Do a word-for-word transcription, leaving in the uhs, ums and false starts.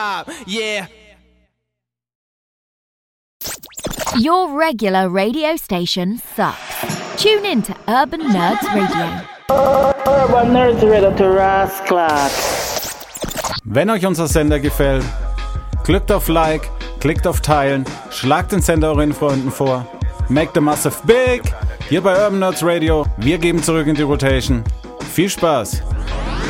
Yeah. Your regular radio station sucks. Tune in to Urban Nerds Radio. Urban Nerds Radio to Rasclat. Wenn euch unser Sender gefällt, klickt auf Like, klickt auf Teilen, schlagt den Sender euren Freunden vor. Make the massive big! Hier bei Urban Nerds Radio. Wir geben zurück in die Rotation. Viel Spaß!